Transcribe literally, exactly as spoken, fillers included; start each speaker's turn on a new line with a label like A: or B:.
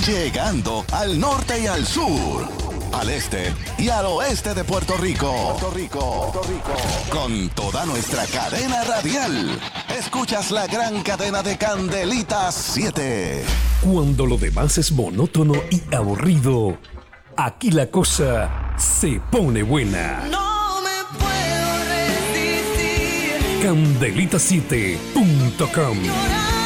A: llegando al norte y al sur, al este y al oeste de Puerto Rico. Puerto Rico, Puerto Rico. Con toda nuestra cadena radial. Escuchas la gran cadena de Candelitas siete.
B: Cuando lo demás es monótono y aburrido, aquí la cosa se pone buena.
C: No me puedo resistir.
B: Candelita siete punto com